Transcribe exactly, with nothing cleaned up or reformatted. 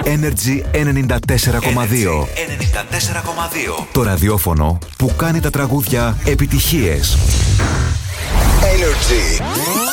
Energy ενενήντα τέσσερα κόμμα δύο. ενενήντα τέσσερα κόμμα δύο. Το ραδιόφωνο που κάνει τα τραγούδια επιτυχίες. Energy.